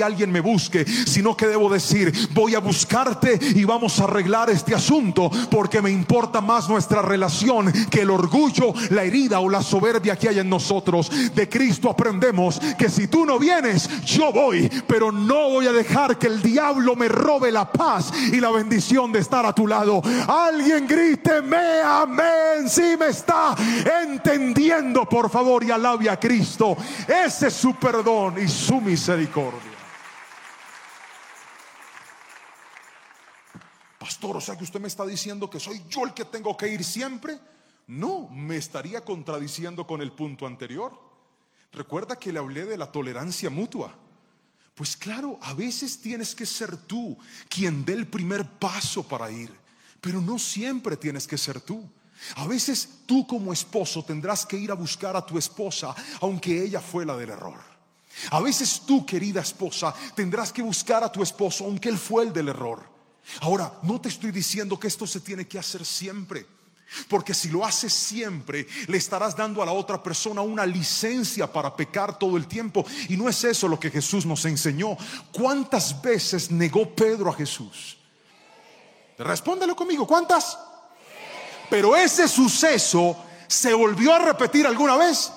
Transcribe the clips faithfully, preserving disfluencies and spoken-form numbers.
alguien me busque, sino que debo decir: voy a buscarte y vamos a arreglar este asunto, porque me importa más nuestra relación que el orgullo, la herida o la soberbia que hay en nosotros. De Cristo aprendemos que si tú no vienes, yo voy, pero no voy a dejar que el diablo me robe la paz y la bendición de estar a tu lado. Alguien gríteme amén si me está entendiendo, por favor, y alabe a Cristo. Ese es su perdón y su misericordia. Pastor, o sea que usted me está diciendo que soy yo el que tengo que ir siempre. No, me estaría contradiciendo con el punto anterior. Recuerda que le hablé de la tolerancia mutua. Pues claro, a veces tienes que ser tú quien dé el primer paso para ir, pero no siempre tienes que ser tú. A veces tú como esposo tendrás que ir a buscar a tu esposa, aunque ella fue la del error. A veces tú, querida esposa, tendrás que buscar a tu esposo, aunque él fue el del error. Ahora, no te estoy diciendo que esto se tiene que hacer siempre, porque si lo haces siempre, le estarás dando a la otra persona una licencia para pecar todo el tiempo. Y no es eso lo que Jesús nos enseñó. ¿Cuántas veces negó Pedro a Jesús? Respóndelo conmigo, ¿cuántas? Pero ese suceso se volvió a repetir alguna vez.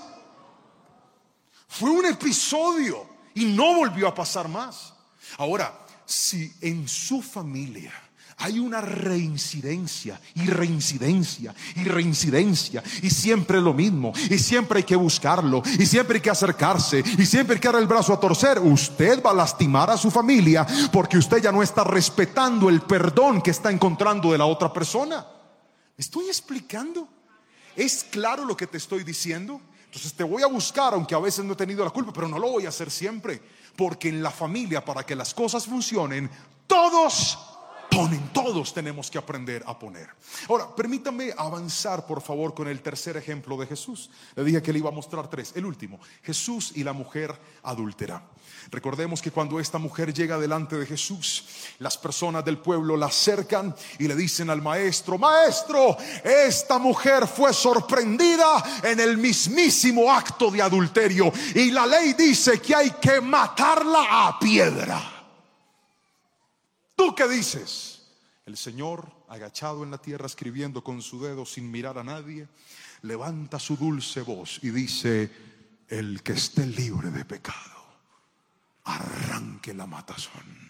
Fue un episodio y no volvió a pasar más. Ahora, si en su familia hay una reincidencia y reincidencia y reincidencia, y siempre lo mismo, y siempre hay que buscarlo, y siempre hay que acercarse, y siempre hay que dar el brazo a torcer, usted va a lastimar a su familia, porque usted ya no está respetando el perdón que está encontrando de la otra persona. ¿Me estoy explicando? ¿Es claro lo que te estoy diciendo? Entonces te voy a buscar, aunque a veces no he tenido la culpa, pero no lo voy a hacer siempre, porque en la familia, para que las cosas funcionen, todos ponen, todos tenemos que aprender a poner. Ahora, permítame avanzar por favor con el tercer ejemplo de Jesús. Le dije que le iba a mostrar tres. El último, Jesús y la mujer adúltera. Recordemos que cuando esta mujer llega delante de Jesús, las personas del pueblo la acercan y le dicen al maestro: Maestro, esta mujer fue sorprendida en el mismísimo acto de adulterio, y la ley dice que hay que matarla a piedra. ¿Tú qué dices? El Señor, agachado en la tierra, escribiendo con su dedo sin mirar a nadie, levanta su dulce voz y dice: el que esté libre de pecado, arranque la matazón.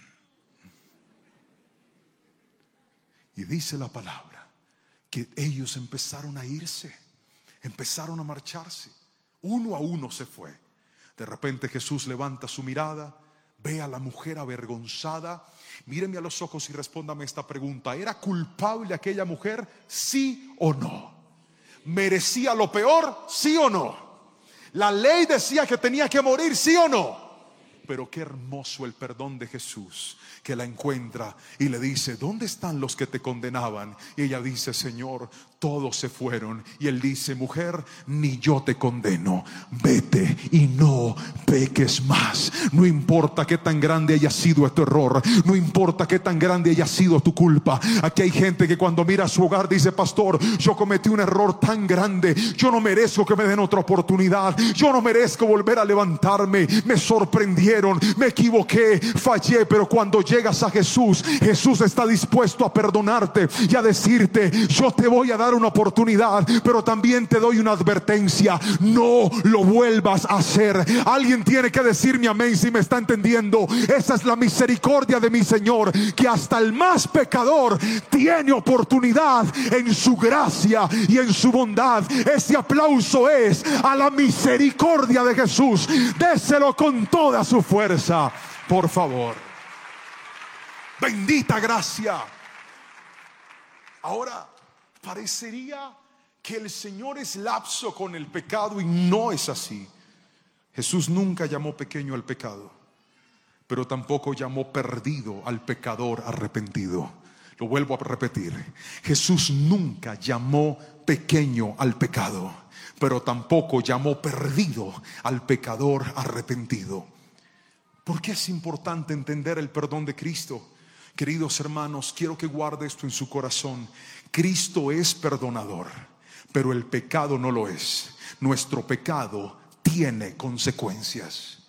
Y dice la palabra que ellos empezaron a irse, empezaron a marcharse, uno a uno se fue. De repente Jesús levanta su mirada, ve a la mujer avergonzada. Míreme a los ojos y respóndame esta pregunta: ¿era culpable aquella mujer? ¿Sí o no? ¿Merecía lo peor? ¿Sí o no? ¿La ley decía que tenía que morir? ¿Sí o no? Pero qué hermoso el perdón de Jesús, que la encuentra y le dice: ¿dónde están los que te condenaban? Y ella dice: Señor, todos se fueron. Y él dice: mujer, ni yo te condeno, vete y no peques más. No importa qué tan grande haya sido tu error, no importa qué tan grande haya sido tu culpa. Aquí hay gente que cuando mira a su hogar dice: pastor, yo cometí un error tan grande, yo no merezco que me den otra oportunidad, yo no merezco volver a levantarme, me sorprendieron, me equivoqué, fallé. Pero cuando llegas a Jesús, Jesús está dispuesto a perdonarte y a decirte: yo te voy a dar una oportunidad, pero también te doy una advertencia: no lo vuelvas a hacer. Alguien tiene que decirme amén si me está entendiendo. Esa es la misericordia de mi Señor, que hasta el más pecador tiene oportunidad en su gracia y en su bondad. Ese aplauso es a la misericordia de Jesús. Déselo con toda su fuerza, por favor. Bendita gracia. Ahora, parecería que el Señor es lapso con el pecado, y no es así. Jesús nunca llamó pequeño al pecado, pero tampoco llamó perdido al pecador arrepentido. Lo vuelvo a repetir: Jesús nunca llamó pequeño al pecado, pero tampoco llamó perdido al pecador arrepentido. ¿Por qué es importante entender el perdón de Cristo? Queridos hermanos, quiero que guarde esto en su corazón. Cristo es perdonador, pero el pecado no lo es. Nuestro pecado tiene consecuencias.